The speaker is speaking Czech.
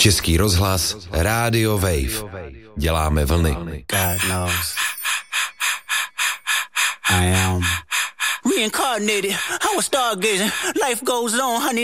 Český rozhlas, Rádio Wave. Děláme vlny. God knows. I am reincarnated. I was stargazing. Life goes on, honey.